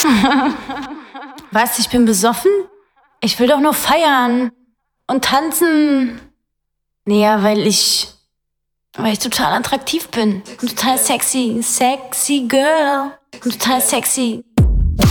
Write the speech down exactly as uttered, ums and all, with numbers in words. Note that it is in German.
Was, ich bin besoffen? Ich will doch nur feiern und tanzen. Naja, weil ich, weil ich total attraktiv bin. Und total sexy, sexy girl. Und total sexy.